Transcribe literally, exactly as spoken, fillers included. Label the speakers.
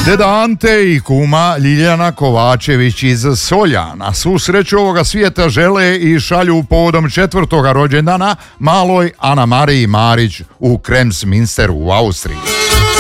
Speaker 1: Deda Ante i kuma Ljiljana Kovačević iz Soljana svu sreću ovoga svijeta žele i šalju povodom četvrtoga rođendana maloj Ana Mariji Marić u Kremsminsteru u Austriji.